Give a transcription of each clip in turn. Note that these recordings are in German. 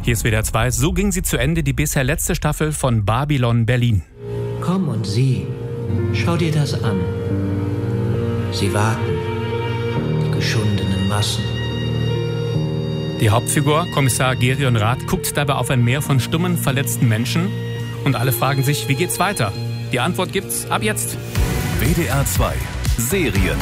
Hier ist WDR 2. So ging sie zu Ende, die bisher letzte Staffel von Babylon Berlin. Komm und sieh, schau dir das an. Sie warten, die geschundenen Massen. Die Hauptfigur, Kommissar Gerion Rath, guckt dabei auf ein Meer von stummen, verletzten Menschen. Und alle fragen sich, wie geht's weiter? Die Antwort gibt's ab jetzt. WDR 2 Serien.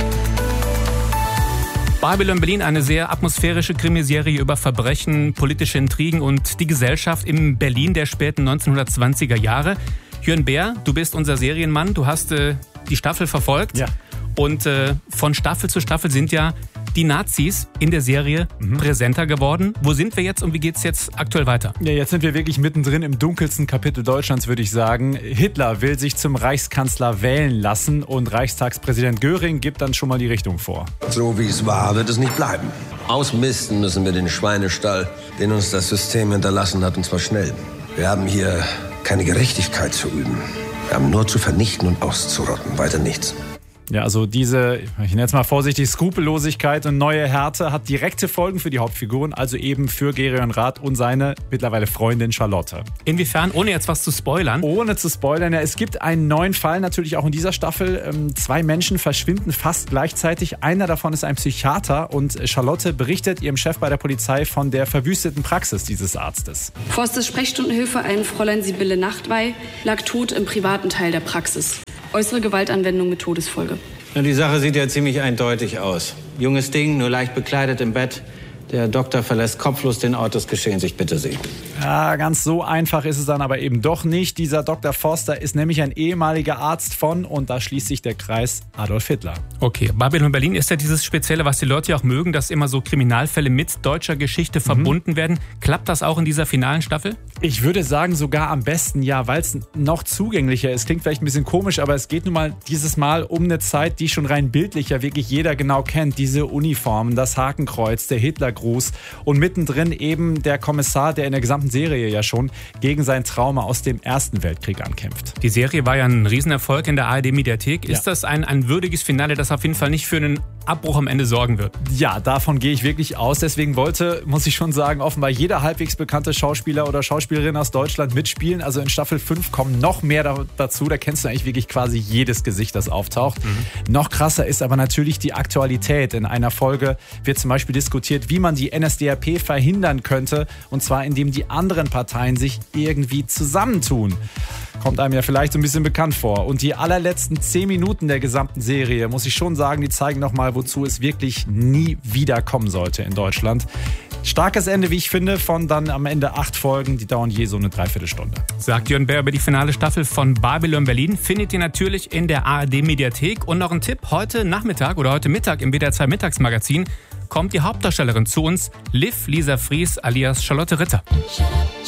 Babylon Berlin, eine sehr atmosphärische Krimiserie über Verbrechen, politische Intrigen und die Gesellschaft im Berlin der späten 1920er Jahre. Jörn Bär, du bist unser Serienmann, du hast die Staffel verfolgt. Ja. Und von Staffel zu Staffel sind ja die Nazis in der Serie präsenter geworden. Wo sind wir jetzt und wie geht's jetzt aktuell weiter? Ja, jetzt sind wir wirklich mittendrin im dunkelsten Kapitel Deutschlands, würde ich sagen. Hitler will sich zum Reichskanzler wählen lassen und Reichstagspräsident Göring gibt dann schon mal die Richtung vor. So wie es war, wird es nicht bleiben. Ausmisten müssen wir den Schweinestall, den uns das System hinterlassen hat, und zwar schnell. Wir haben hier keine Gerechtigkeit zu üben. Wir haben nur zu vernichten und auszurotten, weiter nichts. Ja, also diese, ich nenne es mal vorsichtig, Skrupellosigkeit und neue Härte hat direkte Folgen für die Hauptfiguren, also eben für Gerion Rath und seine mittlerweile Freundin Charlotte. Inwiefern, ohne jetzt was zu spoilern? Ohne zu spoilern, ja, es gibt einen neuen Fall natürlich auch in dieser Staffel. 2 Menschen verschwinden fast gleichzeitig. Einer davon ist ein Psychiater und Charlotte berichtet ihrem Chef bei der Polizei von der verwüsteten Praxis dieses Arztes. Forstes Sprechstundenhilfe, ein Fräulein Sibylle Nachtwey, lag tot im privaten Teil der Praxis. Äußere Gewaltanwendung mit Todesfolge. Na, die Sache sieht ja ziemlich eindeutig aus. Junges Ding, nur leicht bekleidet im Bett. Der Doktor verlässt kopflos den Ort des Geschehens. Ich bitte Sie. Ja, ganz so einfach ist es dann aber eben doch nicht. Dieser Dr. Forster ist nämlich ein ehemaliger Arzt von, und da schließt sich der Kreis, Adolf Hitler. Okay, Babylon Berlin ist ja dieses Spezielle, was die Leute ja auch mögen, dass immer so Kriminalfälle mit deutscher Geschichte verbunden werden. Klappt das auch in dieser finalen Staffel? Ich würde sagen, sogar am besten, ja, weil es noch zugänglicher ist. Klingt vielleicht ein bisschen komisch, aber es geht nun mal dieses Mal um eine Zeit, die schon rein bildlich ja wirklich jeder genau kennt. Diese Uniformen, das Hakenkreuz, der Hitlergruß und mittendrin eben der Kommissar, der in der gesamten Serie ja schon gegen sein Trauma aus dem Ersten Weltkrieg ankämpft. Die Serie war ja ein Riesenerfolg in der ARD-Mediathek. Ist Ja. das ein würdiges Finale, das auf jeden Fall nicht für einen Abbruch am Ende sorgen wird? Ja, davon gehe ich wirklich aus. Deswegen wollte, muss ich schon sagen, offenbar jeder halbwegs bekannte Schauspieler oder Schauspielerin aus Deutschland mitspielen. Also in Staffel 5 kommen noch mehr dazu. Da kennst du eigentlich wirklich quasi jedes Gesicht, das auftaucht. Noch krasser ist aber natürlich die Aktualität. In einer Folge wird zum Beispiel diskutiert, wie man die NSDAP verhindern könnte. Und zwar, indem die anderen Parteien sich irgendwie zusammentun. Kommt einem ja vielleicht so ein bisschen bekannt vor. Und die allerletzten 10 Minuten der gesamten Serie, muss ich schon sagen, die zeigen nochmal, wozu es wirklich nie wieder kommen sollte in Deutschland. Starkes Ende, wie ich finde, von dann am Ende 8 Folgen, die dauern je so eine Dreiviertelstunde. Sagt Jörn Bär über die finale Staffel von Babylon Berlin. Findet ihr natürlich in der ARD-Mediathek. Und noch ein Tipp, heute Nachmittag oder heute Mittag im WDR 2 Mittagsmagazin kommt die Hauptdarstellerin zu uns, Liv Lisa Fries alias Charlotte Ritter.